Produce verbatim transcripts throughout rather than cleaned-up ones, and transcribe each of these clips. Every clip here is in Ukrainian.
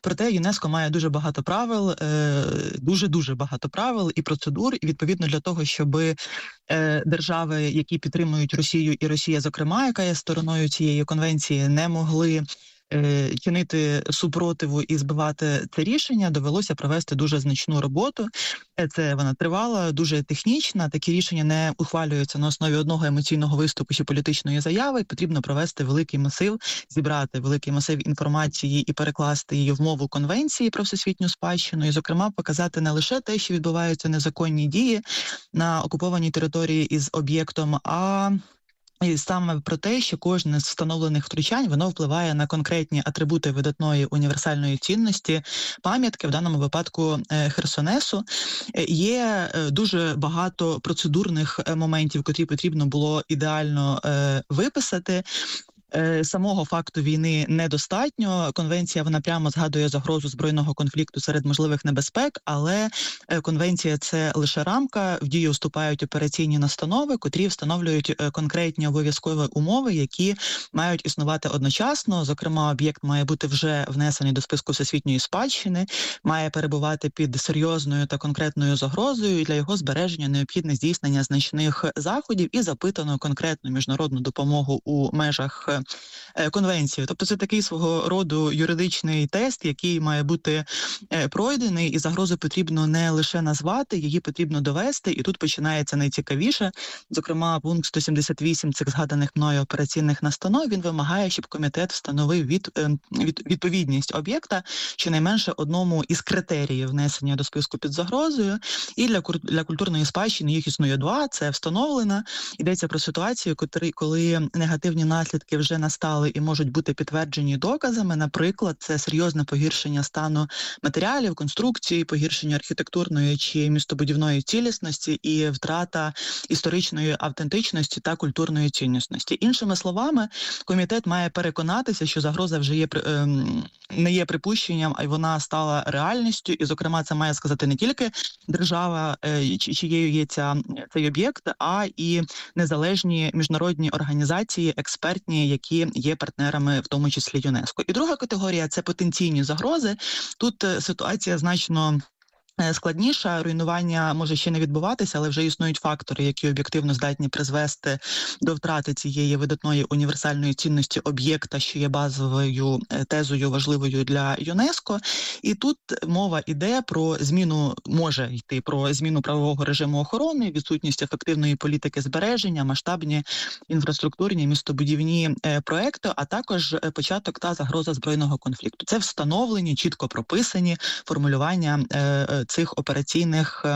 Проте ЮНЕСКО має дуже багато правил, дуже-дуже багато правил і процедур, і відповідно для того, щоби держави, які підтримують Росію, і Росія, зокрема, яка є стороною цієї конвенції, не могли чинити супротиву і збивати це рішення, довелося провести дуже значну роботу. Це вона тривала, дуже технічна. Такі рішення не ухвалюються на основі одного емоційного виступу чи політичної заяви. Потрібно провести великий масив, зібрати великий масив інформації і перекласти її в мову конвенції про всесвітню спадщину, і, зокрема, показати не лише те, що відбуваються незаконні дії на окупованій території із об'єктом, а і саме про те, що кожне з встановлених втручань, воно впливає на конкретні атрибути видатної універсальної цінності пам'ятки, в даному випадку Херсонесу. Є дуже багато процедурних моментів, котрі потрібно було ідеально виписати. Самого факту війни недостатньо. Конвенція, вона прямо згадує загрозу збройного конфлікту серед можливих небезпек, але конвенція – це лише рамка, в дію вступають операційні настанови, котрі встановлюють конкретні обов'язкові умови, які мають існувати одночасно. Зокрема, об'єкт має бути вже внесений до списку всесвітньої спадщини, має перебувати під серйозною та конкретною загрозою, і для його збереження необхідне здійснення значних заходів і запитано конкретну міжнародну допомогу у межах конвенцію. Тобто це такий свого роду юридичний тест, який має бути пройдений, і загрозу потрібно не лише назвати, її потрібно довести, і тут починається найцікавіше. Зокрема, пункт сто сімдесят вісім цих згаданих мною операційних настанов, він вимагає, щоб комітет встановив від, від, відповідність об'єкта щонайменше одному із критеріїв внесення до списку під загрозою, і для, для культурної спадщини їх існує два, це встановлено. Йдеться про ситуацію, коли негативні наслідки вже настали і можуть бути підтверджені доказами. Наприклад, це серйозне погіршення стану матеріалів, конструкції, погіршення архітектурної чи містобудівної цілісності і втрата історичної автентичності та культурної цінності. Іншими словами, комітет має переконатися, що загроза вже є не є припущенням, а й вона стала реальністю. І, зокрема, це має сказати не тільки держава, чиєю є ця, цей об'єкт, а і незалежні міжнародні організації, експертні, які є партнерами, в тому числі ЮНЕСКО. І друга категорія – це потенційні загрози. Тут ситуація значно складніша, руйнування може ще не відбуватися, але вже існують фактори, які об'єктивно здатні призвести до втрати цієї видатної універсальної цінності об'єкта, що є базовою тезою важливою для ЮНЕСКО. І тут мова йде про зміну, може йти про зміну правового режиму охорони, відсутність ефективної політики збереження, масштабні інфраструктурні містобудівні проекти, а також початок та загроза збройного конфлікту. Це встановлені, чітко прописані формулювання цих операційних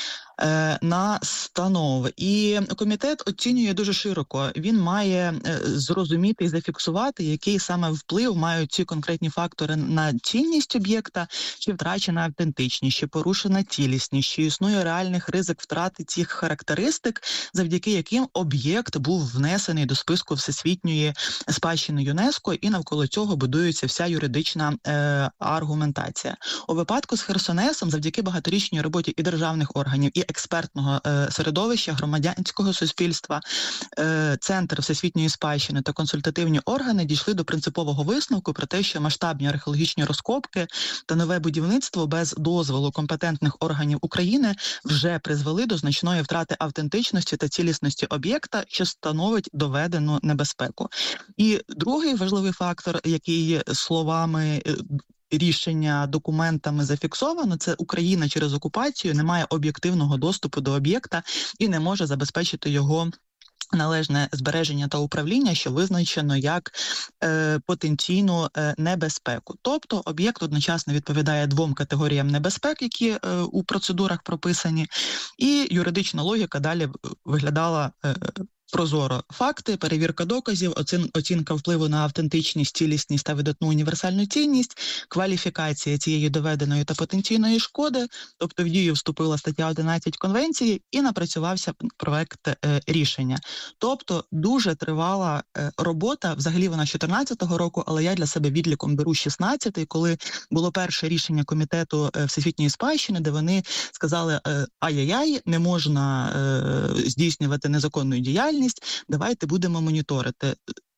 настанов. І комітет оцінює дуже широко. Він має зрозуміти і зафіксувати, який саме вплив мають ці конкретні фактори на цінність об'єкта, чи втрачена автентичність, чи порушена цілісність, чи існує реальний ризик втрати цих характеристик, завдяки яким об'єкт був внесений до списку всесвітньої спадщини ЮНЕСКО, і навколо цього будується вся юридична е, аргументація. У випадку з Херсонесом, завдяки багаторічній роботі і державних органів, і експертного е, середовища, громадянського суспільства, е, Центр всесвітньої спадщини та консультативні органи дійшли до принципового висновку про те, що масштабні археологічні розкопки та нове будівництво без дозволу компетентних органів України вже призвели до значної втрати автентичності та цілісності об'єкта, що становить доведену небезпеку. І другий важливий фактор, який словами рішення документами зафіксовано, це Україна через окупацію не має об'єктивного доступу до об'єкта і не може забезпечити його належне збереження та управління, що визначено як е, потенційну е, небезпеку. Тобто об'єкт одночасно відповідає двом категоріям небезпек, які е, у процедурах прописані, і юридична логіка далі виглядала е, прозоро. Факти, перевірка доказів, оцін, оцінка впливу на автентичність, цілісність та видатну універсальну цінність, кваліфікація цієї доведеної та потенційної шкоди, тобто в дію вступила стаття одинадцять Конвенції і напрацювався проект е, рішення. Тобто дуже тривала е, робота, взагалі вона з чотирнадцятого року, але я для себе відліком беру шістнадцятий, коли було перше рішення комітету е, всесвітньої спадщини, де вони сказали е, ай-яй-яй, не можна е, здійснювати незаконну діяльність, давайте будемо моніторити.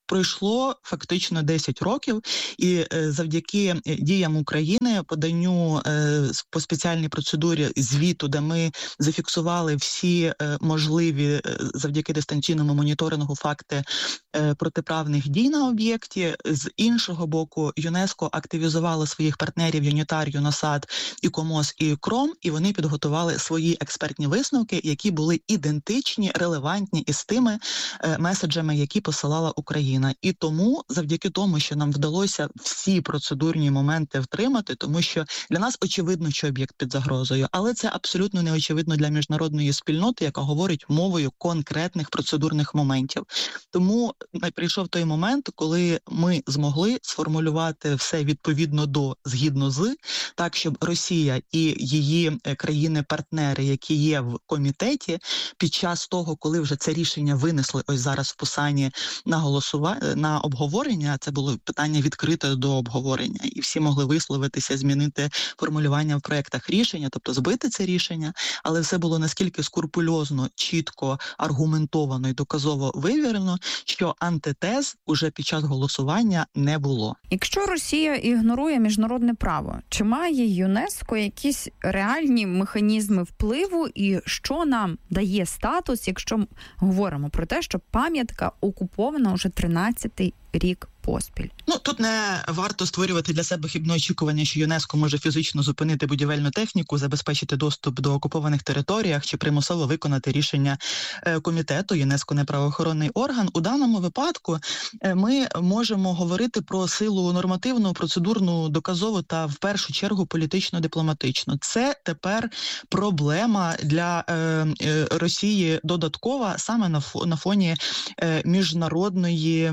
Пройшло фактично десять років, і завдяки діям України, поданню по спеціальній процедурі звіту, де ми зафіксували всі можливі завдяки дистанційному моніторингу факти протиправних дій на об'єкті. З іншого боку, ЮНЕСКО активізувало своїх партнерів ЮНІТАР, ЮНОСАД, ІКОМОС і КРОМ, і вони підготували свої експертні висновки, які були ідентичні, релевантні із тими меседжами, які посилала Україна. І тому, завдяки тому, що нам вдалося всі процедурні моменти втримати, тому що для нас очевидно, що об'єкт під загрозою, але це абсолютно не очевидно для міжнародної спільноти, яка говорить мовою конкретних процедурних моментів. Тому прийшов той момент, коли ми змогли сформулювати все відповідно до, згідно з, так, щоб Росія і її країни-партнери, які є в комітеті, під час того, коли вже це рішення винесли ось зараз в Пусані на голосування, на обговорення, це було питання відкрите до обговорення, і всі могли висловитися, змінити формулювання в проєктах рішення, тобто збити це рішення, але все було наскільки скрупульозно, чітко, аргументовано і доказово вивірено, що антитез уже під час голосування не було. Якщо Росія ігнорує міжнародне право, чи має ЮНЕСКО якісь реальні механізми впливу і що нам дає статус, якщо говоримо про те, що пам'ятка окупована уже тринадцятий рік поспіль? Ну, тут не варто створювати для себе хибне очікування, що ЮНЕСКО може фізично зупинити будівельну техніку, забезпечити доступ до окупованих територіях чи примусово виконати рішення комітету. ЮНЕСКО не правоохоронний орган. У даному випадку ми можемо говорити про силу нормативну, процедурну, доказову та в першу чергу політично-дипломатичну. Це тепер проблема для е, Росії додаткова саме на, фо, на фоні е, міжнародної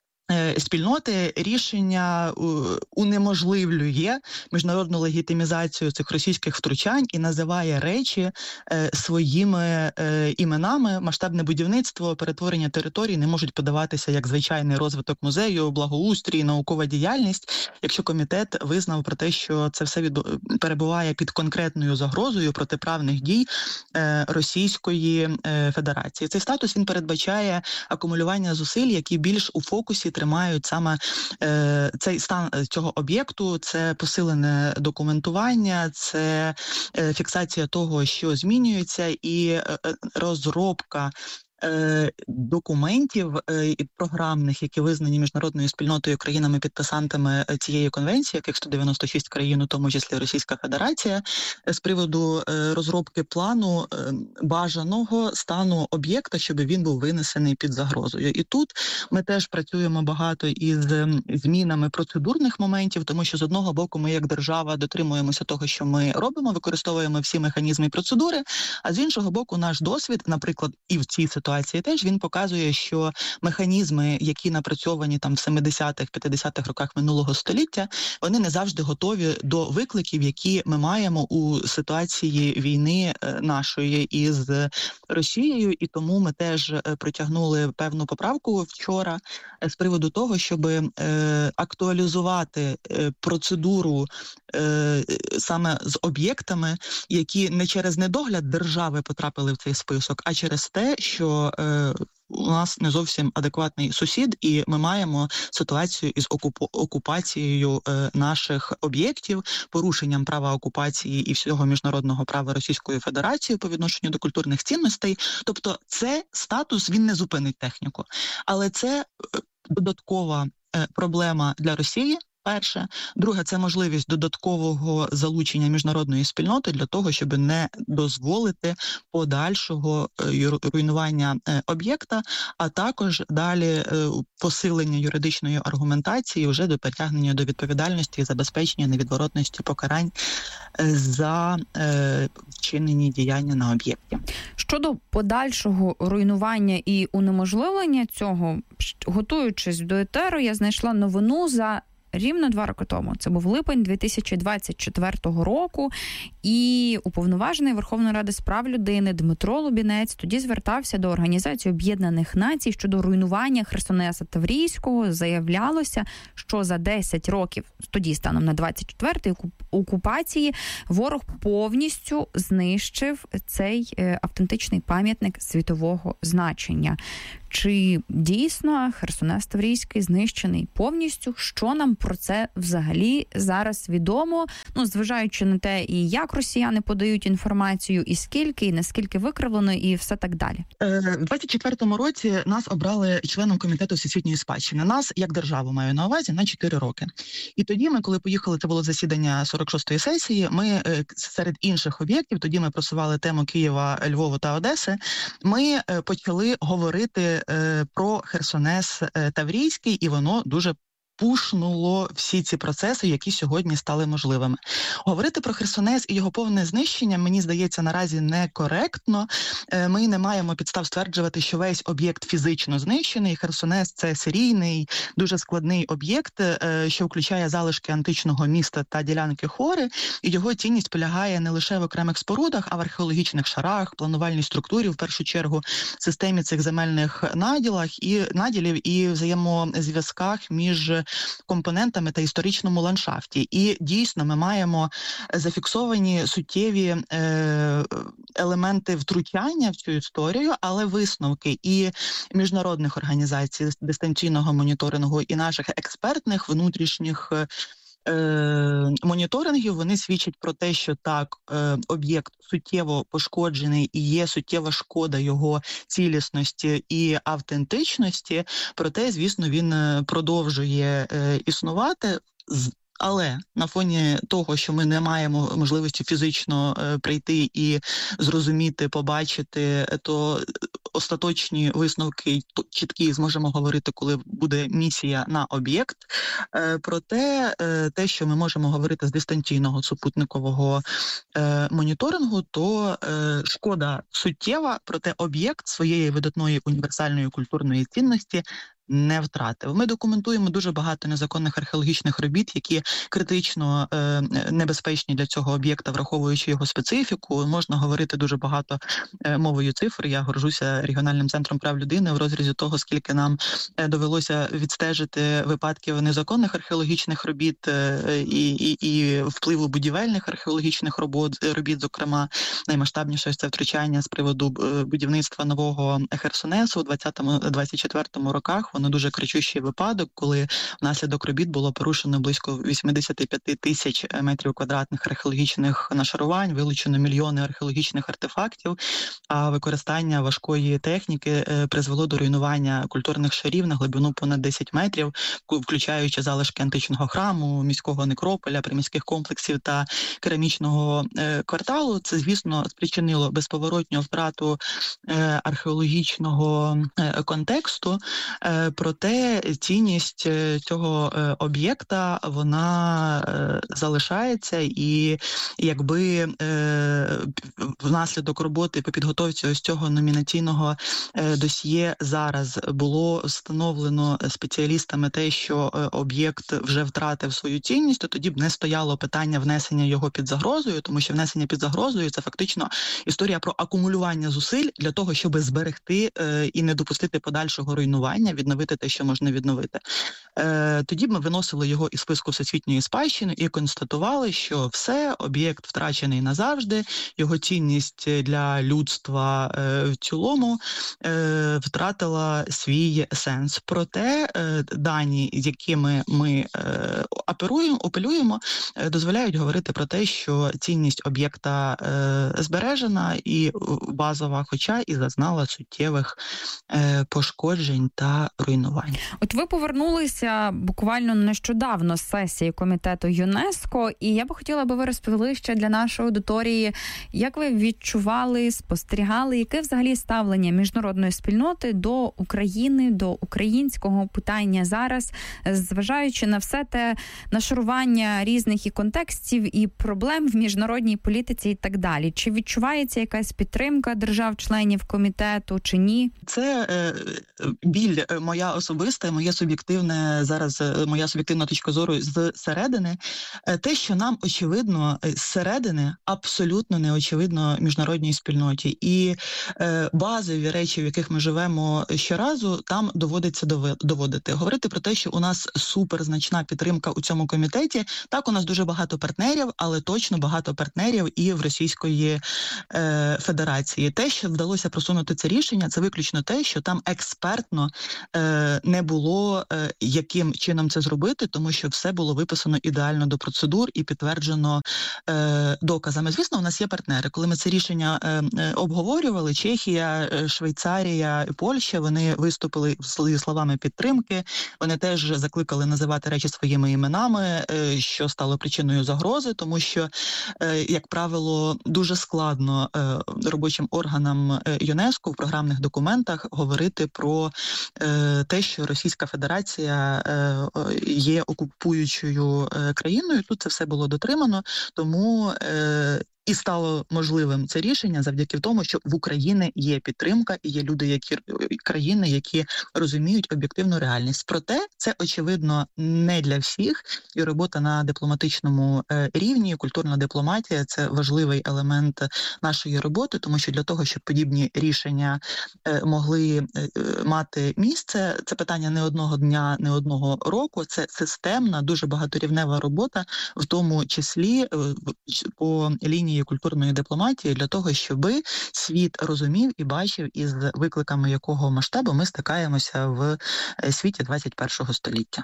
спільноти. Рішення унеможливлює міжнародну легітимізацію цих російських втручань і називає речі своїми іменами. Масштабне будівництво, перетворення територій не можуть подаватися як звичайний розвиток музею, благоустрій, наукова діяльність, якщо комітет визнав про те, що це все від... перебуває під конкретною загрозою протиправних дій Російської Федерації. Цей статус, він передбачає акумулювання зусиль, які більш у фокусі тримають саме е, цей стан цього об'єкту, це посилене документування, це е, фіксація того, що змінюється, і е, розробка документів і програмних, які визнані міжнародною спільнотою, країнами-підписантами цієї конвенції, яких сто дев'яносто шість країн, у тому числі Російська Федерація, з приводу розробки плану бажаного стану об'єкта, щоб він був винесений під загрозою. І тут ми теж працюємо багато із змінами процедурних моментів, тому що з одного боку ми як держава дотримуємося того, що ми робимо, використовуємо всі механізми і процедури, а з іншого боку наш досвід, наприклад, і в цій ситуації ситуації теж він показує, що механізми, які напрацьовані там в семидесятих, п'ятдесятих роках минулого століття, вони не завжди готові до викликів, які ми маємо у ситуації війни нашої із Росією, і тому ми теж протягнули певну поправку вчора з приводу того, щоб е, актуалізувати е, процедуру е, саме з об'єктами, які не через недогляд держави потрапили в цей список, а через те, що е, у нас не зовсім адекватний сусід, і ми маємо ситуацію із окуп- окупацією е, наших об'єктів, порушенням права окупації і всього міжнародного права Російської Федерації по відношенню до культурних цінностей. Тобто це статус, він не зупинить техніку. Але це е, додаткова е, проблема для Росії. Перше. Друге, це можливість додаткового залучення міжнародної спільноти для того, щоб не дозволити подальшого руйнування об'єкта, а також далі посилення юридичної аргументації вже до притягнення до відповідальності і забезпечення невідворотності покарань за вчинені діяння на об'єкті. Щодо подальшого руйнування і унеможливлення цього, готуючись до етеру, я знайшла новину за рівно два роки тому. Це був липень дві тисячі двадцять четвертого року, і уповноважений Верховної Ради з прав людини Дмитро Лубінець тоді звертався до Організації Об'єднаних Націй щодо руйнування Херсонеса Таврійського. Заявлялося, що за десять років, тоді станом на двадцять четвертий, окупації, ворог повністю знищив цей е, автентичний пам'ятник світового значення. Чи дійсно Херсонес Таврійський знищений повністю? Що нам про це взагалі зараз відомо? Ну, зважаючи на те, і як росіяни подають інформацію, і скільки, і наскільки викривлено, і все так далі. У двадцять четвертому році нас обрали членом комітету всесвітньої спадщини. Нас, як державу, маю на увазі, на чотири роки. І тоді ми, коли поїхали, це було засідання сорок шостої сесії, ми серед інших об'єктів, тоді ми просували тему Києва, Львова та Одеси, ми почали говорити про Херсонес Таврійський, і воно дуже пушнуло всі ці процеси, які сьогодні стали можливими. Говорити про Херсонес і його повне знищення, мені здається, наразі некоректно. Ми не маємо підстав стверджувати, що весь об'єкт фізично знищений. Херсонес – це серійний, дуже складний об'єкт, що включає залишки античного міста та ділянки Хори, і його цінність полягає не лише в окремих спорудах, а в археологічних шарах, планувальній структурі, в першу чергу, системі цих земельних наділах і наділів і взаємозв'язках між компонентами та історичному ландшафті. І дійсно ми маємо зафіксовані суттєві е, елементи втручання в цю історію, але висновки і міжнародних організацій дистанційного моніторингу, і наших експертних внутрішніх Е, моніторингів, вони свідчать про те, що так, е, об'єкт суттєво пошкоджений і є суттєва шкода його цілісності і автентичності, проте, звісно, він продовжує е, існувати. Але на фоні того, що ми не маємо можливості фізично е, прийти і зрозуміти, побачити, то остаточні висновки чіткі зможемо говорити, коли буде місія на об'єкт. Е, проте е, те, що ми можемо говорити з дистанційного супутникового е, моніторингу, то е, шкода суттєва, проте об'єкт своєї видатної універсальної культурної цінності не втратив. Ми документуємо дуже багато незаконних археологічних робіт, які критично е, небезпечні для цього об'єкта, враховуючи його специфіку. Можна говорити дуже багато е, мовою цифр. Я горжуся регіональним центром прав людини в розрізі того, скільки нам е, довелося відстежити випадків незаконних археологічних робіт е, і, і, і впливу будівельних археологічних робот, робіт, зокрема, наймасштабніше це втручання з приводу будівництва нового Херсонесу у двадцятому-двадцять четвертому роках. Воно дуже кричущий випадок, коли внаслідок робіт було порушено близько вісімдесят п'ять тисяч метрів квадратних археологічних нашарувань, вилучено мільйони археологічних артефактів, а використання важкої техніки призвело до руйнування культурних шарів на глибину понад десять метрів, включаючи залишки античного храму, міського некрополя, приміських комплексів та керамічного кварталу. Це, звісно, спричинило безповоротню втрату археологічного контексту. Проте цінність цього об'єкта, вона залишається, і якби внаслідок роботи по підготовці ось цього номінаційного досьє зараз було встановлено спеціалістами те, що об'єкт вже втратив свою цінність, то тоді б не стояло питання внесення його під загрозою, тому що внесення під загрозою – це фактично історія про акумулювання зусиль для того, щоб зберегти і не допустити подальшого руйнування, відновити те, що можна відновити. Е, тоді б ми виносили його із списку всесвітньої спадщини і констатували, що все, об'єкт втрачений назавжди, його цінність для людства е, в цілому е, втратила свій сенс. Проте е, дані, з якими ми е, оперуємо, апелюємо, е, дозволяють говорити про те, що цінність об'єкта е, збережена і базова, хоча і зазнала суттєвих е, пошкоджень та руйнувань. От ви повернулися буквально нещодавно з сесії комітету ЮНЕСКО, і я би хотіла, аби ви розповіли ще для нашої аудиторії, як ви відчували, спостерігали, яке взагалі ставлення міжнародної спільноти до України, до українського питання зараз, зважаючи на все те нашарування різних і контекстів, і проблем в міжнародній політиці і так далі. Чи відчувається якась підтримка держав-членів комітету, чи ні? Це е, біль моя моя особиста, моє суб'єктивне зараз, моя суб'єктивна точка зору зсередини, те, що нам очевидно зсередини, абсолютно не очевидно міжнародній спільноті. І е, базові речі, в яких ми живемо щоразу, там доводиться доводити. Говорити про те, що у нас суперзначна підтримка у цьому комітеті. Так, у нас дуже багато партнерів, але точно багато партнерів і в Російської е, Федерації. Те, що вдалося просунути це рішення, це виключно те, що там експертно е, не було, е, яким чином це зробити, тому що все було виписано ідеально до процедур і підтверджено е, доказами. Звісно, у нас є партнери. Коли ми це рішення е, е, обговорювали, Чехія, Швейцарія, Польща, вони виступили зі словами підтримки, вони теж закликали називати речі своїми іменами, е, що стало причиною загрози, тому що, е, як правило, дуже складно е, робочим органам ЮНЕСКО в програмних документах говорити про е, те, що Російська Федерація е, є окупуючою е, країною. Тут це все було дотримано, тому е, і стало можливим це рішення завдяки тому, що в Україні є підтримка і є люди, які країни, які розуміють об'єктивну реальність. Проте це очевидно не для всіх, і робота на дипломатичному рівні, культурна дипломатія – це важливий елемент нашої роботи, тому що для того, щоб подібні рішення могли мати місце, це питання не одного дня, не одного року, це системна, дуже багаторівнева робота, в тому числі по лінії культурної дипломатії, для того, щоб світ розумів і бачив, із викликами якого масштабу ми стикаємося в світі двадцять першого століття.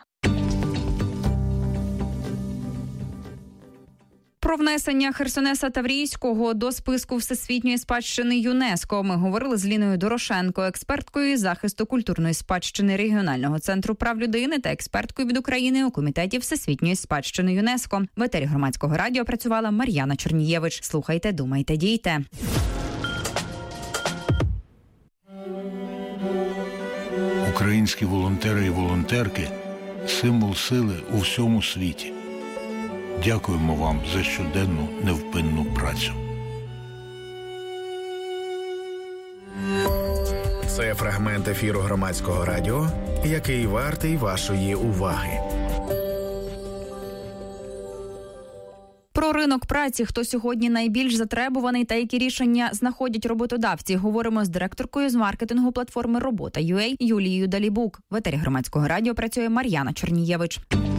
Про внесення Херсонеса Таврійського до списку Всесвітньої спадщини ЮНЕСКО ми говорили з Ліною Дорошенко, експерткою із захисту культурної спадщини Регіонального центру прав людини та експерткою від України у Комітеті Всесвітньої спадщини ЮНЕСКО. В етері Громадського радіо працювала Мар'яна Чернієвич. Слухайте, думайте, дійте. Українські волонтери і волонтерки – символ сили у всьому світі. Дякуємо вам за щоденну невпинну працю. Це фрагмент ефіру Громадського радіо, який вартий вашої уваги. Про ринок праці, хто сьогодні найбільш затребуваний та які рішення знаходять роботодавці, говоримо з директоркою з маркетингу платформи «Робота.ua» Юлією Далібук. В етері Громадського радіо працює Мар'яна Чернієвич.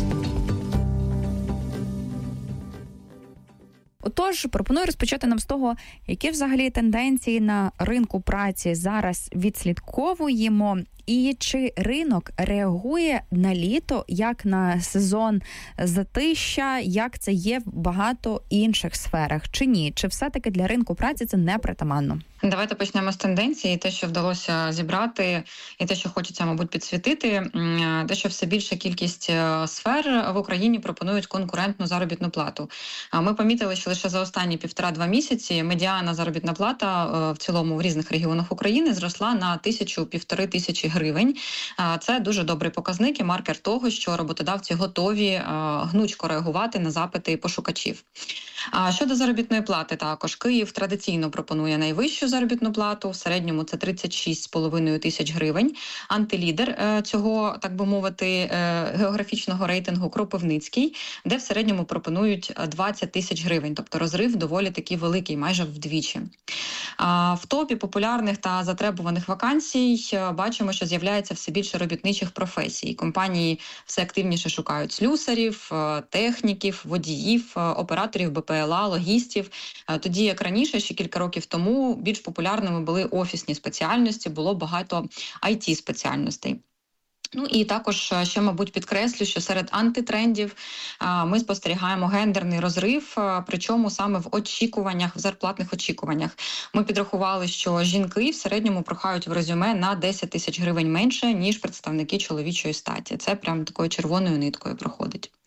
Отож, пропоную розпочати нам з того, які взагалі тенденції на ринку праці зараз відслідковуємо, і чи ринок реагує на літо як на сезон затища, як це є в багато інших сферах, чи ні? Чи все-таки для ринку праці це не притаманно? Давайте почнемо з тенденції. Те, що вдалося зібрати, і те, що хочеться, мабуть, підсвітити, те, що все більша кількість сфер в Україні пропонують конкурентну заробітну плату. Ми помітили, що лише за останні півтора-два місяці медіана заробітна плата в цілому в різних регіонах України зросла на тисячу-півтори тисячі гривень. Це дуже добрий показник і маркер того, що роботодавці готові гнучко реагувати на запити пошукачів. Щодо заробітної плати також, Київ традиційно пропонує найвищу заробітну плату, в середньому це тридцять шість з половиною тисяч гривень. Антилідер цього, так би мовити, географічного рейтингу Кропивницький, де в середньому пропонують двадцять тисяч гривень, тобто розрив доволі таки великий, майже вдвічі. В топі популярних та затребуваних вакансій бачимо, що з'являється все більше робітничих професій. Компанії все активніше шукають слюсарів, техніків, водіїв, операторів Б П Л А, логістів. Тоді, як раніше, ще кілька років тому, більш популярними були офісні спеціальності, було багато ай ті-спеціальностей. Ну і також ще, мабуть, підкреслю, що серед антитрендів ми спостерігаємо гендерний розрив, причому саме в очікуваннях, в зарплатних очікуваннях. Ми підрахували, що жінки в середньому прохають в резюме на десять тисяч гривень менше, ніж представники чоловічої статі. Це прям такою червоною ниткою проходить.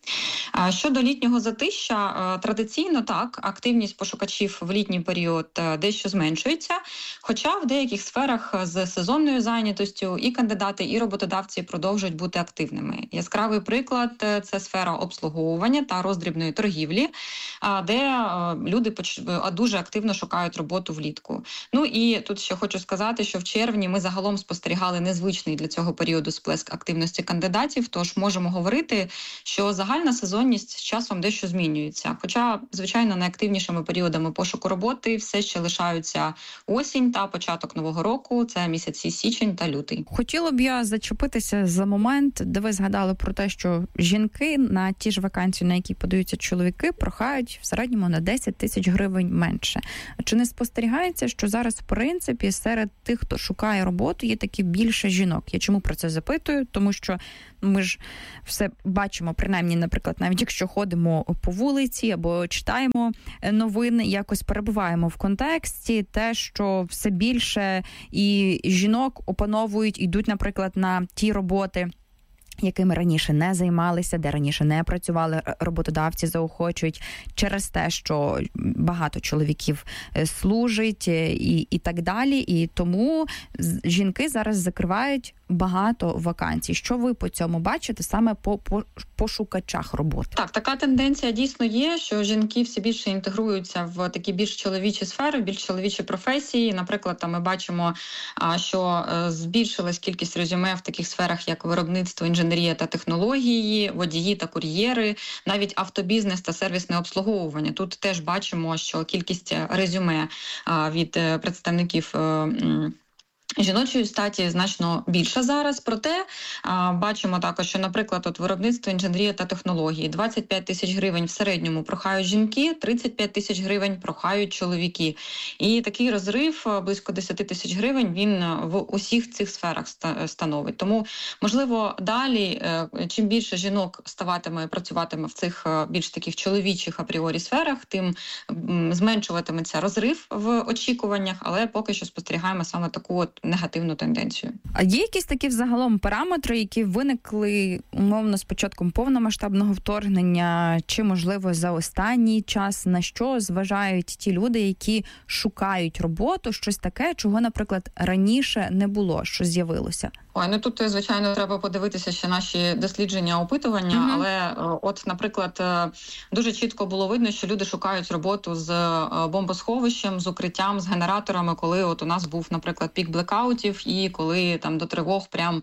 Щодо літнього затища, традиційно так, активність пошукачів в літній період дещо зменшується, хоча в деяких сферах з сезонною зайнятостю і кандидати, і роботодавці продовжують бути активними. Яскравий приклад – це сфера обслуговування та роздрібної торгівлі, де люди дуже активно шукають роботу влітку. Ну і тут ще хочу сказати, що в червні ми загалом спостерігали незвичний для цього періоду сплеск активності кандидатів, тож можемо говорити, що загальна сезонність з часом дещо змінюється. Хоча, звичайно, найактивнішими періодами пошуку роботи все ще лишаються осінь та початок нового року, це місяці січень та лютий. Хотіла б я зачепитися за момент, де ви згадали про те, що жінки на ті ж вакансії, на які подаються чоловіки, прохають в середньому на десять тисяч гривень менше. Чи не спостерігається, що зараз, в принципі, серед тих, хто шукає роботу, є таки більше жінок? Я чому про це запитую? Тому що ми ж все бачимо, принаймні, наприклад, навіть якщо ходимо по вулиці або читаємо новини, якось перебуваємо в контексті, те, що все більше і жінок опановують, йдуть, наприклад, на ті роботи, якими раніше не займалися, де раніше не працювали, роботодавці заохочують через те, що багато чоловіків служить і, і так далі. І тому жінки зараз закривають багато вакансій. Що ви по цьому бачите саме по, по пошукачах роботи? Так, така тенденція дійсно є, що жінки все більше інтегруються в такі більш чоловічі сфери, більш чоловічі професії. Наприклад, там ми бачимо, що збільшилась кількість резюме в таких сферах, як виробництво, інженерія та технології, водії та кур'єри, навіть автобізнес та сервісне обслуговування. Тут теж бачимо, що кількість резюме від представників жіночої статі значно більша зараз, проте а, бачимо також, що, наприклад, от виробництво, інженерія та технології двадцять п'ять тисяч гривень в середньому прохають жінки, тридцять п'ять тисяч гривень прохають чоловіки. І такий розрив близько десять тисяч гривень він в усіх цих сферах становить. Тому, можливо, далі, чим більше жінок ставатиме і працюватиме в цих більш таких чоловічих апріорі сферах, тим зменшуватиметься розрив в очікуваннях, але поки що спостерігаємо саме таку от негативну тенденцію. А є якісь такі взагалом параметри, які виникли умовно з початком повномасштабного вторгнення, чи, можливо, за останній час, на що зважають ті люди, які шукають роботу, щось таке, чого, наприклад, раніше не було, що з'явилося? Ой, ну тут, звичайно, треба подивитися ще наші дослідження, опитування, mm-hmm. але от, наприклад, дуже чітко було видно, що люди шукають роботу з бомбосховищем, з укриттям, з генераторами, коли от у нас був, наприклад, пік блекаутів і коли там до тривог прям,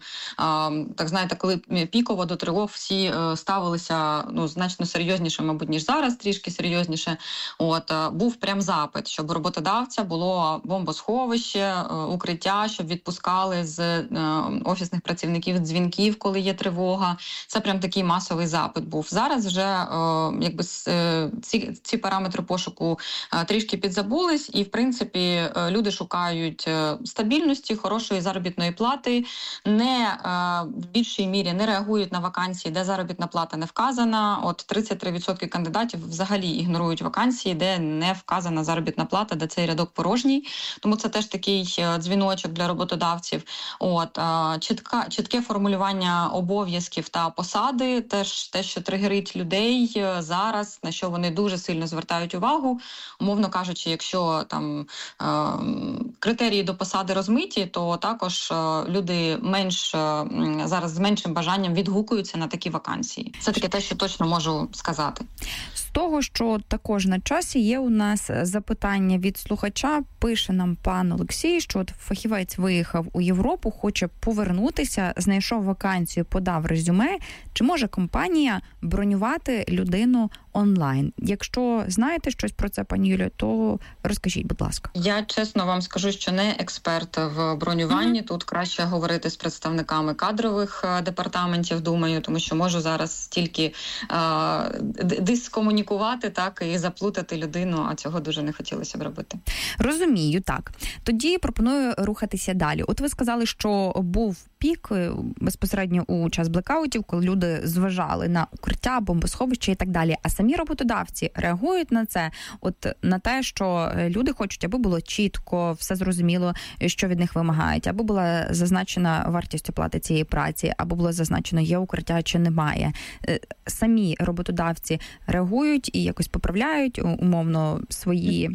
так знаєте, коли піково до тривог всі ставилися, ну, значно серйозніше, мабуть, ніж зараз, трішки серйозніше. От, був прям запит, щоб у роботодавця було бомбосховище, укриття, щоб відпускали з офісних працівників дзвінків, коли є тривога. Це прям такий масовий запит був. Зараз вже е, якби е, ці, ці параметри пошуку е, трішки підзабулись, і в принципі е, люди шукають е, стабільності, хорошої заробітної плати, не е, в більшій мірі не реагують на вакансії, де заробітна плата не вказана. От тридцять три відсотки кандидатів взагалі ігнорують вакансії, де не вказана заробітна плата, де цей рядок порожній. Тому це теж такий е, дзвіночок для роботодавців. От е, Чітка, чітке формулювання обов'язків та посади, теж те, що тригерить людей зараз, на що вони дуже сильно звертають увагу. Умовно кажучи, якщо там е, критерії до посади розмиті, то також е, люди менш е, зараз з меншим бажанням відгукуються на такі вакансії. Це таке те, що точно можу сказати. З того, що також на часі є у нас запитання від слухача, пише нам пан Олексій, що от фахівець виїхав у Європу, хоче повернутися, знайшов вакансію, подав резюме. Чи може компанія бронювати людину онлайн? Якщо знаєте щось про це, пані Юлію, то розкажіть, будь ласка. Я чесно вам скажу, що не експерт в бронюванні. Mm-hmm. Тут краще говорити з представниками кадрових департаментів, думаю, тому що можу зараз тільки е- дискомунікувати запанікувати, так, і заплутати людину, а цього дуже не хотілося б робити. Розумію, так. Тоді пропоную рухатися далі. От ви сказали, що був пік безпосередньо у час блекаутів, коли люди зважали на укриття, бомбосховища і так далі. А самі роботодавці реагують на це, от на те, що люди хочуть, аби було чітко, все зрозуміло, що від них вимагають, аби була зазначена вартість оплати цієї праці, або було зазначено, є укриття чи немає. Самі роботодавці реагують і якось поправляють умовно свої,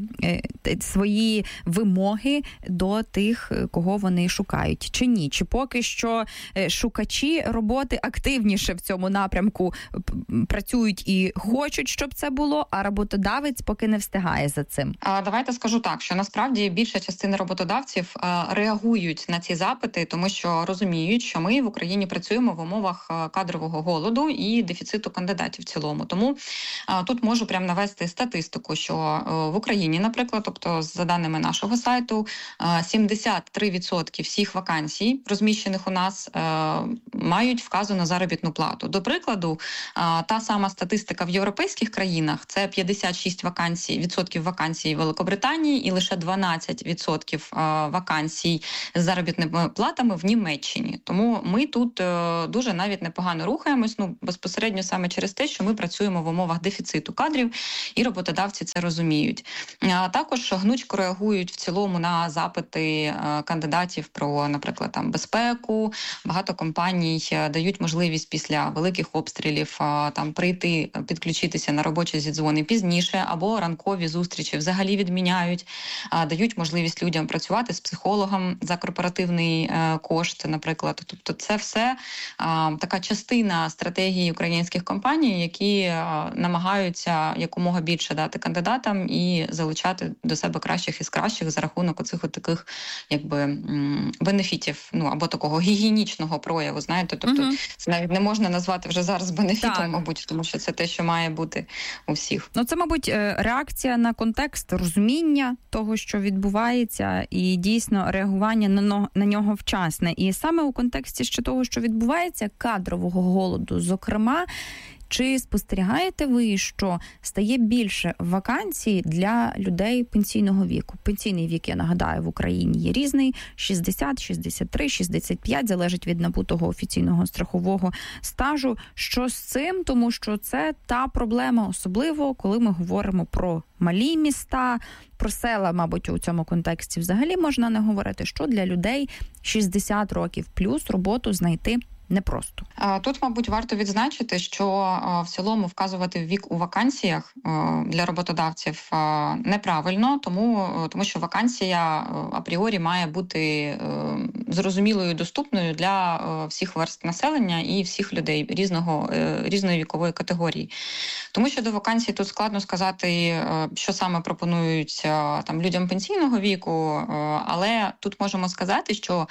свої вимоги до тих, кого вони шукають. Чи ні? Чи поки що шукачі роботи активніше в цьому напрямку працюють і хочуть, щоб це було, а роботодавець поки не встигає за цим? А, давайте скажу так, що насправді більша частина роботодавців а, реагують на ці запити, тому що розуміють, що ми в Україні працюємо в умовах кадрового голоду і дефіциту кандидатів в цілому. Тому а, тут можу прямо навести статистику, що а, в Україні, наприклад, тобто за даними нашого сайту, а, сімдесят три відсотки всіх вакансій, розміщених у нас, а, мають вказану заробітну плату. До прикладу, а, та сама статистика в європейських країнах – це п'ятдесят шість вакансій, відсотків вакансій в Великобританії і лише дванадцять відсотків а, вакансій з заробітними платами в Німеччині. Тому ми тут а, дуже навіть непогано рухаємось, ну, безпосередньо саме через те, що ми працюємо в умовах дефіциту кадрів, і роботодавці це розуміють. А також гнучко реагують в цілому на запити а, кандидатів про, наприклад, там безпеку. Багато компаній дають можливість після великих обстрілів а, там прийти, підключитися на робочі зідзвони пізніше, або ранкові зустрічі взагалі відміняють, а, дають можливість людям працювати з психологом за корпоративний а, кошт, наприклад. Тобто це все а, така частина стратегії українських компаній, які а, намагаються якомога більше дати кандидатам і залучати до себе кращих із кращих за рахунок оцих от таких, якби, бенефітів, ну, або такого гігієнічного прояву, знаєте, тобто угу. це навіть не можна назвати вже зараз бенефітом, так. мабуть, тому що це те, що має бути у всіх. Ну, це, мабуть, реакція на контекст, розуміння того, що відбувається, і дійсно реагування на, на нього вчасне. І саме у контексті ще того, що відбувається, кадрового голоду, зокрема, чи спостерігаєте ви, що стає більше вакансій для людей пенсійного віку? Пенсійний вік, я нагадаю, в Україні є різний – шістдесят, шістдесят три, шістдесят п'ять, залежить від набутого офіційного страхового стажу. Що з цим? Тому що це та проблема, особливо, коли ми говоримо про малі міста, про села, мабуть, у цьому контексті взагалі можна не говорити, що для людей шістдесят років плюс роботу знайти непросто. Тут, мабуть, варто відзначити, що в цілому вказувати вік у вакансіях для роботодавців неправильно, тому, тому що вакансія апріорі має бути зрозумілою, доступною для всіх верств населення і всіх людей різного, різної вікової категорії. Тому що до вакансій тут складно сказати, що саме пропонують там людям пенсійного віку, але тут можемо сказати, що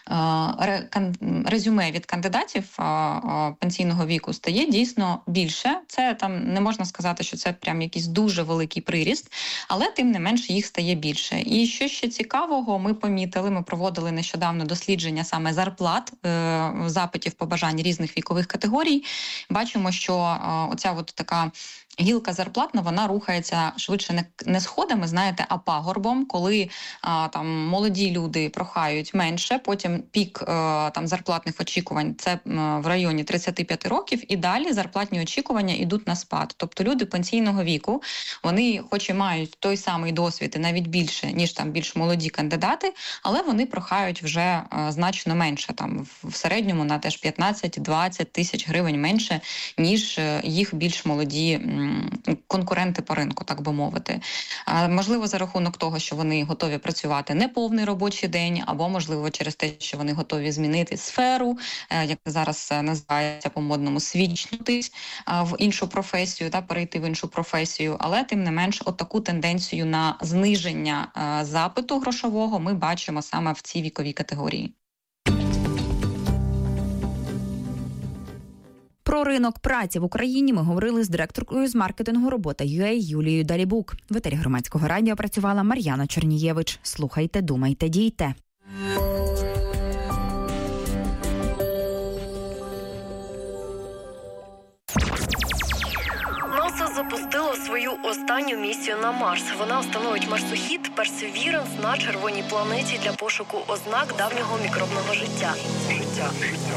резюме від кандидатів пенсійного віку стає дійсно більше. Це там не можна сказати, що це прям якийсь дуже великий приріст, але тим не менше їх стає більше. І що ще цікавого, ми помітили, ми проводили нещодавно дослідження саме зарплат, запитів побажань різних вікових категорій. Бачимо, що оця от така гілка зарплатна, вона рухається швидше не, не сходами, знаєте, а пагорбом, коли а, там молоді люди прохають менше, потім пік а, там зарплатних очікувань це а, в районі тридцять п'ять років, і далі зарплатні очікування йдуть на спад. Тобто люди пенсійного віку, вони хоч і мають той самий досвід, і навіть більше, ніж там більш молоді кандидати, але вони прохають вже а, значно менше, там в середньому на теж п'ятнадцять-двадцять тисяч гривень менше, ніж їх більш молоді конкуренти по ринку, так би мовити. Можливо, за рахунок того, що вони готові працювати не повний робочий день, або, можливо, через те, що вони готові змінити сферу, як зараз називається по-модному, свічнутись в іншу професію, та перейти в іншу професію. Але, тим не менш, отаку тенденцію на зниження запиту грошового ми бачимо саме в цій віковій категорії. Про ринок праці в Україні ми говорили з директоркою з маркетингу робота ю ей Юлією Далібук. В етері Громадського радіо працювала Мар'яна Чернієвич. Слухайте, думайте, дійте. НАСА запустило свою останню місію на Марс. Вона встановить марсохід Perseverance на червоній планеті для пошуку ознак давнього мікробного життя. Життя.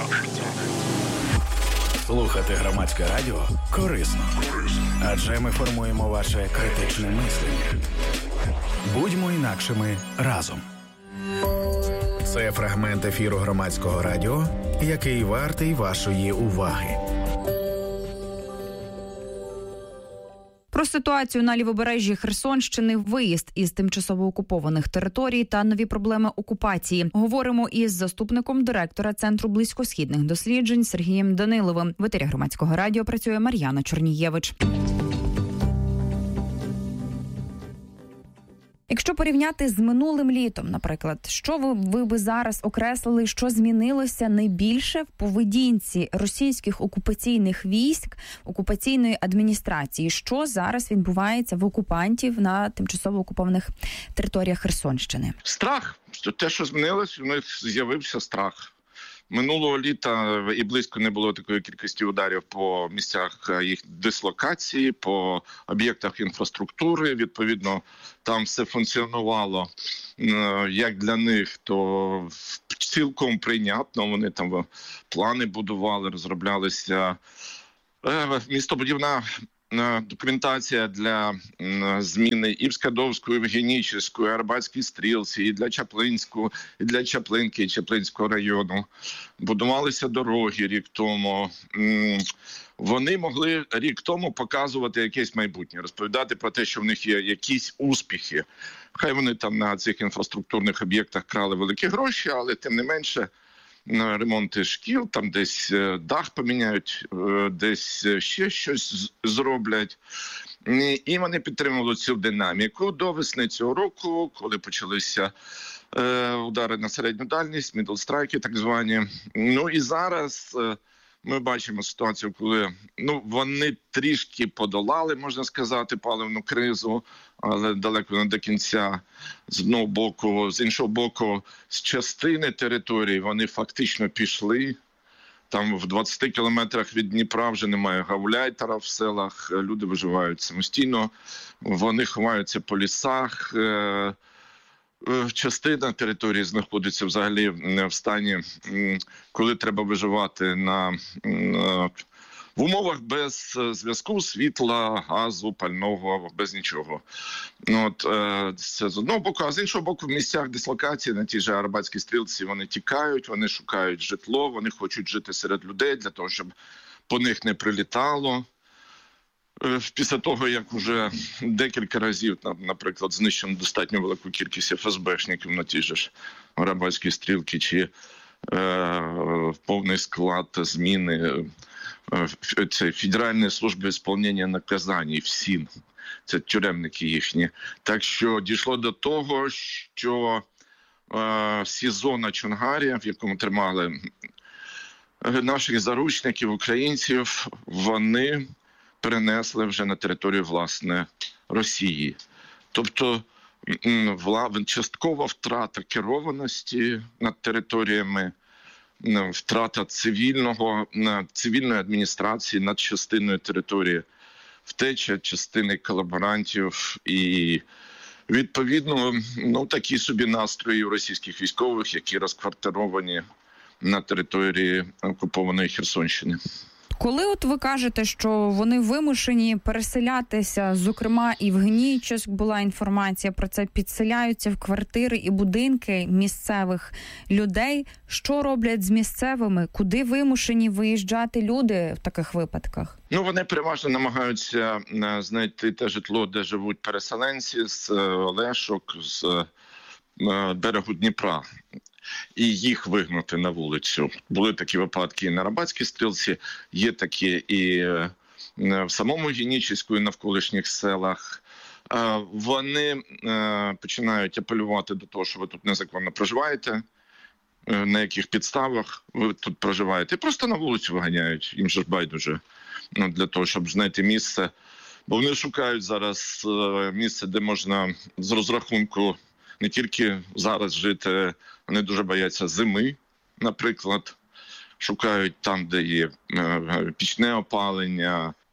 Слухати Громадське радіо корисно. Адже ми формуємо ваше критичне мислення. Будьмо інакшими разом. Це фрагмент ефіру Громадського радіо, який вартий вашої уваги. Про ситуацію на лівобережжі Херсонщини, виїзд із тимчасово окупованих територій та нові проблеми окупації. Говоримо із заступником директора Центру близькосхідних досліджень Сергієм Даниловим. В етері Громадського радіо працює Мар'яна Чорнієвич. Якщо порівняти з минулим літом, наприклад, що ви, ви би зараз окреслили, що змінилося найбільше в поведінці російських окупаційних військ, окупаційної адміністрації? Що зараз відбувається в окупантів на тимчасово окупованих територіях Херсонщини? Страх. Те, що змінилось, у них з'явився страх. Минулого літа і близько не було такої кількості ударів по місцях їх дислокації, по об'єктах інфраструктури. Відповідно, там все функціонувало як для них, то цілком прийнятно. Вони там плани будували, розроблялися. Містобудівна документація для зміни і в Скадовську, і в Генічеську, і Арбатській стрілці, і для Чаплинську, і для Чаплинки, і Чаплинського району. Будувалися дороги рік тому. Вони могли рік тому показувати якесь майбутнє, розповідати про те, що в них є якісь успіхи. Хай вони там на цих інфраструктурних об'єктах крали великі гроші, але тим не менше ремонти шкіл, там десь дах поміняють, десь ще щось зроблять. І вони підтримували цю динаміку до весни цього року, коли почалися удари на середню дальність, мідлстрайки так звані. Ну і зараз ми бачимо ситуацію, коли ну, вони трішки подолали, можна сказати, паливну кризу, але далеко не до кінця. З одного боку, з іншого боку, з частини території вони фактично пішли. Там в двадцяти кілометрах від Дніпра вже немає гауляйтера в селах, люди виживають самостійно, вони ховаються по лісах. Частина території знаходиться взагалі в стані, коли треба виживати на, в умовах без зв'язку, світла, газу, пального, без нічого. От, це з одного боку, а з іншого боку, в місцях дислокації на тій же Арбатській стрілці вони тікають, вони шукають житло, вони хочуть жити серед людей для того, щоб по них не прилітало. Після того, як вже декілька разів, наприклад, знищено достатньо велику кількість еф ес бешників на тій же ж Арабатській стрілці, чи е, повний склад зміни е, це Федеральної служби виконання наказань, ФСІН, це тюремники їхні. Так що дійшло до того, що е, СІЗО на Чонгарі, в якому тримали наших заручників, українців, вони перенесли вже на територію, власне, Росії. Тобто часткова втрата керованості над територіями, втрата цивільного, цивільної адміністрації над частиною території, втеча частини колаборантів і, відповідно, ну, такі собі настрої у російських військових, які розквартировані на території окупованої Херсонщини. Коли от ви кажете, що вони вимушені переселятися, зокрема і в Генічеськ була інформація про це, підселяються в квартири і будинки місцевих людей, що роблять з місцевими? Куди вимушені виїжджати люди в таких випадках? Ну, вони переважно намагаються знайти те житло, де живуть переселенці з Олешок, з берегу Дніпра. І їх вигнати на вулицю. Були такі випадки і на Арбатській стрілці, є такі і в самому Генічеську, і навколишніх селах. Вони починають апелювати до того, що ви тут незаконно проживаєте, на яких підставах ви тут проживаєте. І просто на вулицю виганяють, їм же ж байдуже, для того, щоб знайти місце. Бо вони шукають зараз місце, де можна з розрахунку не тільки зараз жити, вони дуже бояться зими, наприклад. Шукають там, де є пічне опалення,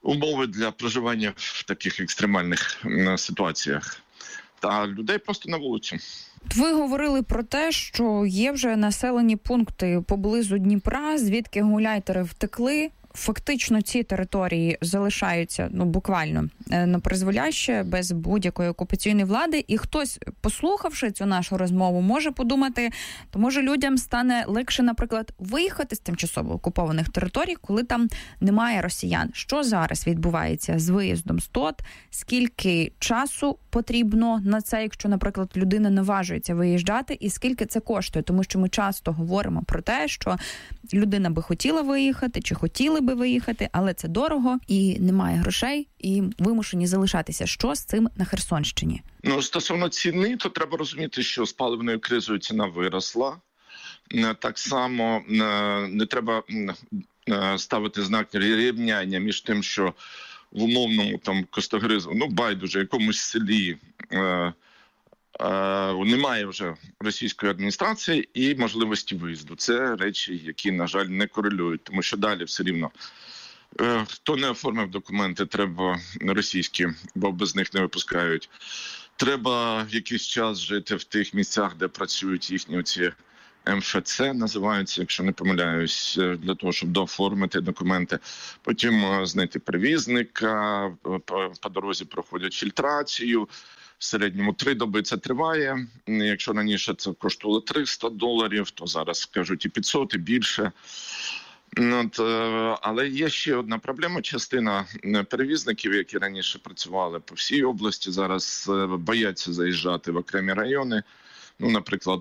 умови для проживання в таких екстремальних ситуаціях. Та людей просто на вулиці. Ви говорили про те, що є вже населені пункти поблизу Дніпра, звідки гауляйтери втекли. Фактично ці території залишаються, ну, буквально на призволяще, без будь-якої окупаційної влади. І хтось, послухавши цю нашу розмову, може подумати, то може людям стане легше, наприклад, виїхати з тимчасово окупованих територій, коли там немає росіян. Що зараз відбувається з виїздом з ТОТ? Скільки часу потрібно на це, якщо, наприклад, людина наважується виїжджати, і скільки це коштує? Тому що ми часто говоримо про те, що людина би хотіла виїхати, чи хотіли би виїхати, але це дорого, і немає грошей, і вимушені залишатися. Що з цим на Херсонщині? Ну, стосовно ціни, то треба розуміти, що з паливною кризою ціна виросла. Так само не треба ставити знак рівняння між тим, що в умовному там Костогризу, ну, байдуже, якомусь селі е, е, немає вже російської адміністрації і можливості виїзду. Це речі, які, на жаль, не корелюють, тому що далі все рівно е, хто не оформив документи, треба російські, бо без них не випускають. Треба якийсь час жити в тих місцях, де працюють їхні оці ем еф це називаються, якщо не помиляюсь, для того, щоб дооформити документи. Потім знайти перевізника, по, по дорозі проходять фільтрацію. В середньому три доби це триває. Якщо раніше це коштувало триста доларів, то зараз, кажуть, і п'ятсот, і більше. От, але є ще одна проблема. Частина перевізників, які раніше працювали по всій області, зараз бояться заїжджати в окремі райони. Ну, наприклад,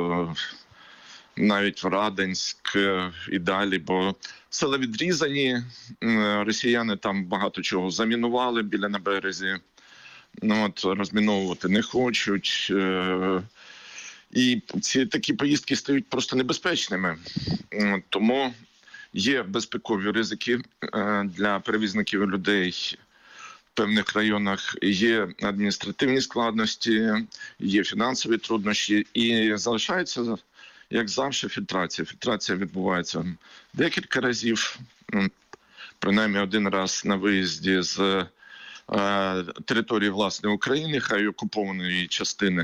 навіть в Раденськ і далі, бо села відрізані, росіяни там багато чого замінували біля на березі, ну, от, розміновувати не хочуть. І ці такі поїздки стають просто небезпечними. Тому є безпекові ризики для перевізників і людей в певних районах, є адміністративні складності, є фінансові труднощі і залишається, як завжди, фільтрація. Фільтрація відбувається декілька разів, принаймні один раз на виїзді з е, території власної України, хай окупованої частини,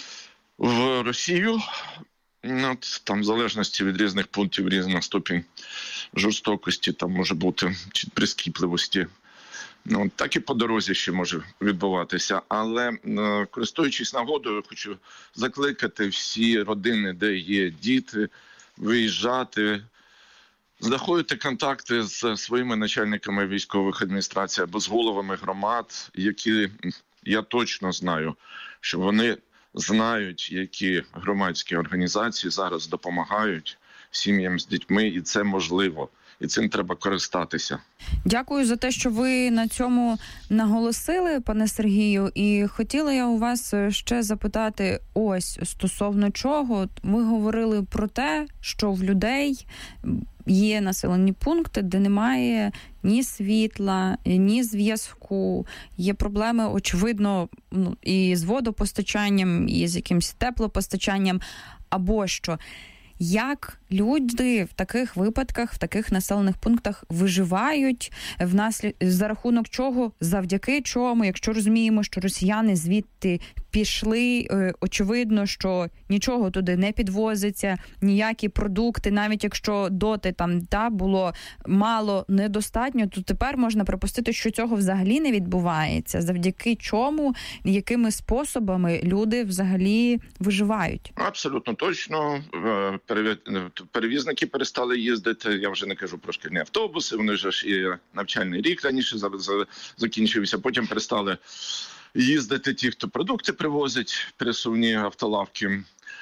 в Росію. От, там в залежності від різних пунктів різна ступінь жорстокості, там може бути, чи прискіпливості. Ну, так і по дорозі ще може відбуватися. Але, е, користуючись нагодою, хочу закликати всі родини, де є діти, виїжджати, знаходити контакти з своїми начальниками військових адміністрацій або з головами громад, які, я точно знаю, що вони знають, які громадські організації зараз допомагають сім'ям з дітьми, і це можливо. І цим треба користатися. Дякую за те, що ви на цьому наголосили, пане Сергію. І хотіла я у вас ще запитати ось стосовно чого. Ви говорили про те, що в людей є населені пункти, де немає ні світла, ні зв'язку. Є проблеми, очевидно, ну, і з водопостачанням, і з якимось теплопостачанням, або що. Як люди в таких випадках, в таких населених пунктах виживають, внаслід... за рахунок чого, завдяки чому, якщо розуміємо, що росіяни звідти пішли, очевидно, що нічого туди не підвозиться, ніякі продукти, навіть якщо доти там та було мало, недостатньо, то тепер можна припустити, що цього взагалі не відбувається. Завдяки чому, якими способами люди взагалі виживають? Абсолютно точно. Перевізники перестали їздити, я вже не кажу про шкільні автобуси, вони ж і навчальний рік раніше закінчився, потім перестали їздити ті, хто продукти привозять, пересувні автолавки.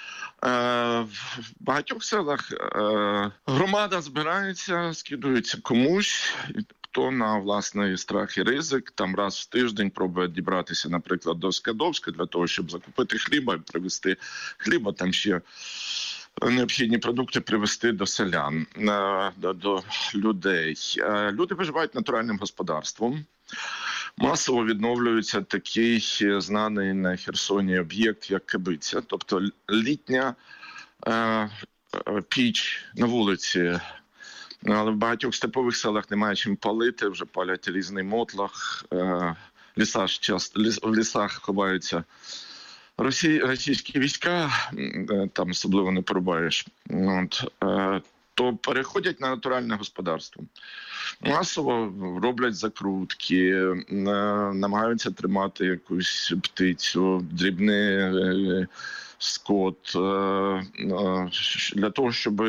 В багатьох селах громада збирається, скидується комусь, хто на власний страх і ризик, там раз в тиждень пробує дібратися, наприклад, до Скадовська для того, щоб закупити хліба і привезти хліба, там ще необхідні продукти привезти до селян, до, до людей. Люди виживають натуральним господарством. Масово відновлюється такий знаний на Херсоні об'єкт, як Кибиця. Тобто літня е, піч на вулиці, Але в багатьох степових селах немає чим палити, вже палять різний мотлах, ліса ж часто, ліс, в лісах ховаються росі, російські війська, там особливо не порубаєш. От, то переходять на натуральне господарство. Масово роблять закрутки, намагаються тримати якусь птицю, дрібний скот, для того, щоб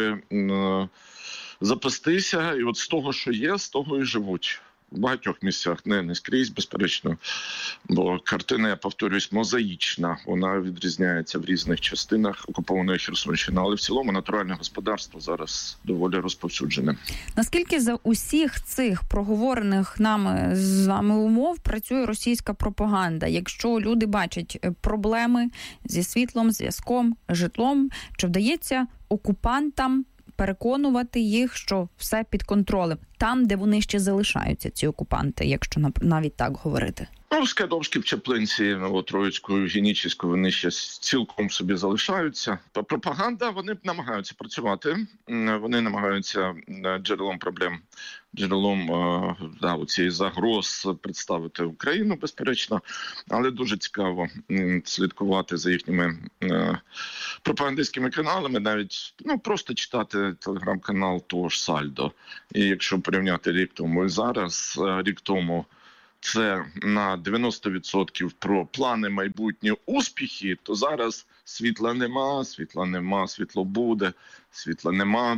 запастися, і от з того, що є, з того і живуть. В багатьох місцях, не, не скрізь, безперечно, бо картина, я повторюсь, мозаїчна. Вона відрізняється в різних частинах окупованої Херсонщини, але в цілому натуральне господарство зараз доволі розповсюджене. Наскільки за усіх цих проговорених нами з вами умов працює російська пропаганда? Якщо люди бачать проблеми зі світлом, зв'язком, житлом, чи вдається окупантам переконувати їх, що все під контролем, там, де вони ще залишаються, ці окупанти, якщо навіть так говорити? Ну, Скадовські в Чаплинці, Новотроїцьку, Генічеську, вони ще цілком собі залишаються. Пропаганда, вони намагаються працювати, вони намагаються джерелом проблем, джерелом да, цієї загроз представити Україну, безперечно, але дуже цікаво слідкувати за їхніми пропагандистськими каналами, навіть ну, просто читати телеграм-канал того ж Сальдо. І якщо порівняти рік тому і зараз, рік тому це на дев'яносто відсотків про плани, майбутні успіхи, то зараз світла нема, світла нема, світло буде, світла нема.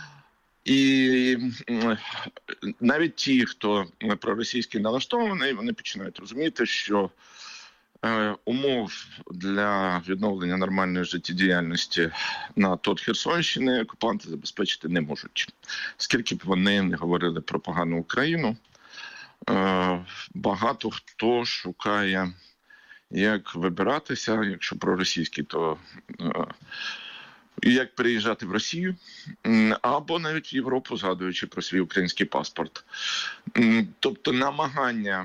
І навіть ті, хто проросійський налаштований, вони починають розуміти, що е, умов для відновлення нормальної життєдіяльності на тот Херсонщини окупанти забезпечити не можуть. Скільки б вони не говорили про погану Україну, багато хто шукає, як вибиратися, якщо проросійський, то як переїжджати в Росію, або навіть в Європу, згадуючи про свій український паспорт. Тобто намагання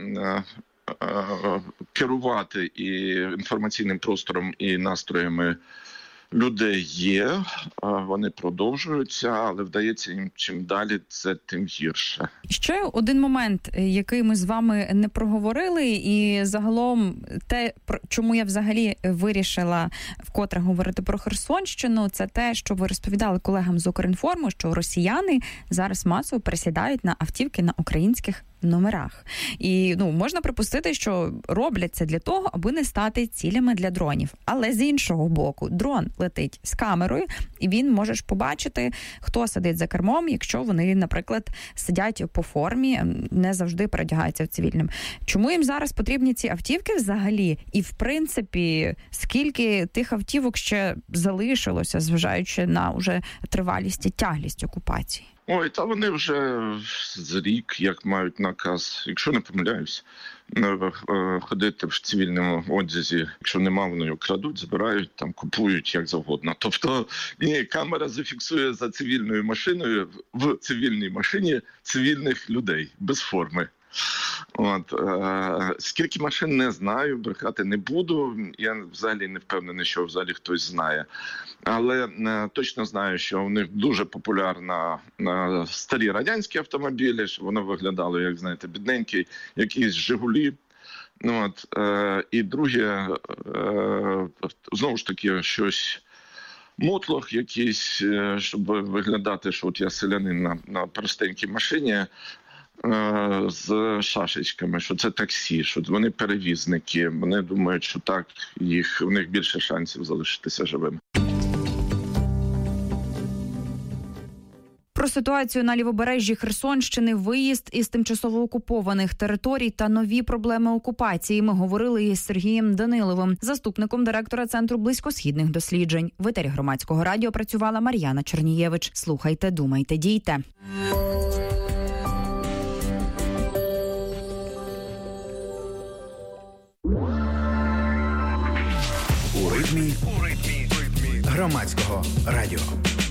керувати і інформаційним простором, і настроями людей є, вони продовжуються, але вдається їм чим далі, це тим гірше. Ще один момент, який ми з вами не проговорили, і загалом те, чому я взагалі вирішила вкотре говорити про Херсонщину, це те, що ви розповідали колегам з Укрінформу, що росіяни зараз масово пересідають на автівки на українських номерах. І ну можна припустити, що роблять це для того, аби не стати цілями для дронів. Але з іншого боку, дрон летить з камерою, і він можеш побачити, хто сидить за кермом, якщо вони, наприклад, сидять по формі, не завжди передягаються в цивільним. Чому їм зараз потрібні ці автівки взагалі? І, в принципі, скільки тих автівок ще залишилося, зважаючи на уже тривалість і тяглість окупації? Ой, та вони вже з рік, як мають наказ, якщо не помиляюсь, ходити в цивільному одязі. Якщо нема, вони його крадуть, забирають, там купують як завгодно. Тобто, ні, камера зафіксує за цивільною машиною в цивільній машині цивільних людей без форми. От е, скільки машин не знаю, брехати не буду. Я взагалі не впевнений, що взагалі хтось знає. Але е, точно знаю, що у них дуже популярна е, старі радянські автомобілі, що воно виглядало, як знаєте, бідненький, якісь Жигулі. Ну, от, е, і друге, е, знову ж таки, щось. Мотлох якийсь, щоб виглядати, що от я селянин на, на простенькій машині, з шашечками, що це таксі, що вони перевізники. Вони думають, що так, їх, у них більше шансів залишитися живими. Про ситуацію на лівобережжі Херсонщини, виїзд із тимчасово окупованих територій та нові проблеми окупації ми говорили із Сергієм Даниловим, заступником директора Центру близькосхідних досліджень. В етері Громадського радіо працювала Мар'яна Чернієвич. Слухайте, думайте, дійте. У ритмі Громадського радіо.